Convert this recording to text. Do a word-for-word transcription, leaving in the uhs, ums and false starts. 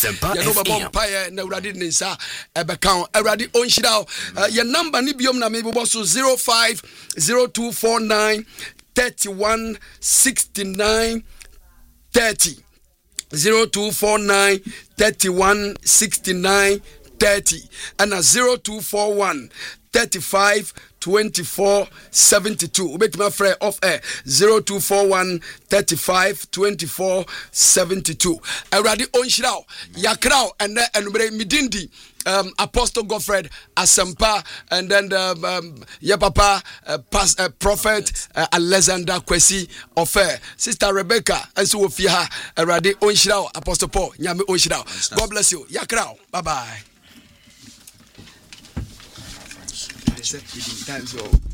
ya no babo mpaye na urade nsa ebeka urade onhira your number ni biom na me bo so zero five zero two four nine thirty-one sixty-nine thirty zero two four nine thirty-one sixty-nine thirty and a zero two four one thirty-five twenty-four seventy-two. Ubet my friend off air zero two four one thirty-five twenty-four seventy-two. Already on shirao yakrao and then and midindi um Apostle Godfred Asempa and then um, um ya papa uh, past uh, prophet uh, Alexander Kwesi of air Sister Rebecca and so ofia already on shirao Apostle Paul nyame on shirao. God bless you. Yakrao. Bye bye. Time so